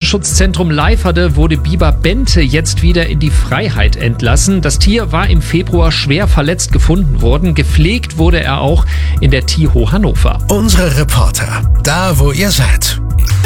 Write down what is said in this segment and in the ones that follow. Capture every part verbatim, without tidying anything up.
Tierschutzzentrum Leiferde wurde Biber Bente jetzt wieder in die Freiheit entlassen. Das Tier war im Februar schwer verletzt gefunden worden. Gepflegt wurde er auch in der Tierho Hannover. Unsere Reporter, da wo ihr seid.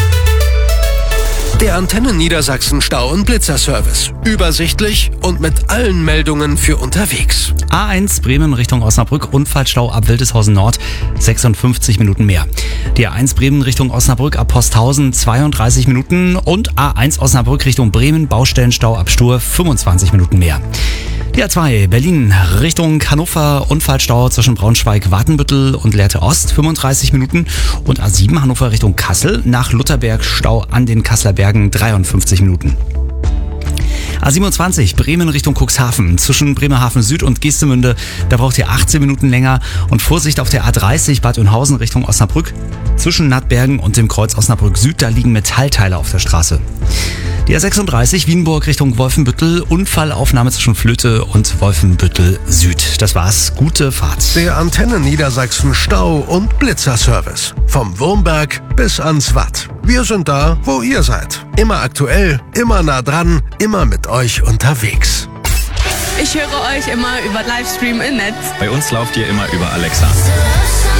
Der Antenne Niedersachsen Stau- und Blitzerservice. Übersichtlich und mit allen Meldungen für unterwegs. A eins Bremen Richtung Osnabrück, Unfallstau ab Wildeshausen Nord, sechsundfünfzig Minuten mehr. Die A eins Bremen Richtung Osnabrück ab Posthausen, zweiunddreißig Minuten. Und A eins Osnabrück Richtung Bremen, Baustellenstau ab Stur, fünfundzwanzig Minuten mehr. Die A zwei Berlin Richtung Hannover, Unfallstau zwischen Braunschweig, Watenbüttel und Lehrte Ost, fünfunddreißig Minuten. Und A sieben Hannover Richtung Kassel, nach Lutherberg Stau an den Kasseler Bergen, dreiundfünfzig Minuten. A siebenundzwanzig Bremen Richtung Cuxhaven, zwischen Bremerhaven Süd und Geestemünde, da braucht ihr achtzehn Minuten länger. Und Vorsicht auf der A dreißig Bad Oeynhausen Richtung Osnabrück, zwischen Nattbergen und dem Kreuz Osnabrück Süd, da liegen Metallteile auf der Straße. Die A sechsunddreißig Wienburg Richtung Wolfenbüttel, Unfallaufnahme zwischen Flöte und Wolfenbüttel Süd. Das war's, gute Fahrt. Der Antenne Niedersachsen Stau- und Blitzerservice. Vom Wurmberg bis ans Watt. Wir sind da, wo ihr seid. Immer aktuell, immer nah dran, immer mit euch unterwegs. Ich höre euch immer über Livestream im Netz. Bei uns lauft ihr immer über Alexa.